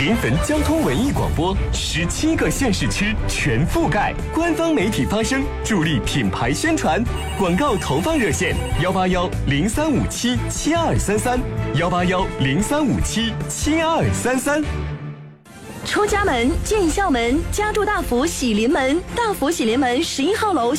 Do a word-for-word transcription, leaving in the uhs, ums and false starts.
临汾交通文艺广播，十七个县市区全覆盖，官方媒体发声，助力品牌宣传。广告投放热线：幺八幺零三五七七二三三，幺八幺零三五七七二三三。 出家门，进校门，家住大福喜临门。大福喜临门十一号楼